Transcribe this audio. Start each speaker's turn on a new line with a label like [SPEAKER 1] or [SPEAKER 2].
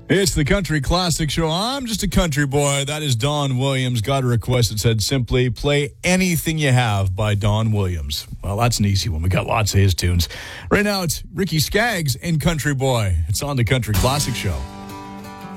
[SPEAKER 1] It's the Country Classic Show. I'm just a country boy. That is Don Williams. Got a request that said simply, play Anything You Have by Don Williams. Well, that's an easy one. We got lots of his tunes. Right now, it's Ricky Skaggs and Country Boy. It's on the Country Classic Show.